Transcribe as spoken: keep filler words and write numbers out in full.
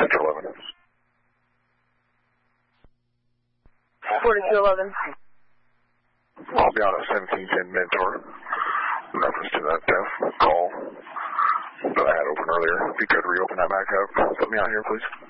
Sector eleven. forty-two eleven. I'll be on at seventeen ten Mentor. In reference to that death call that I had open earlier. If you could reopen that back up. Put me on here, please.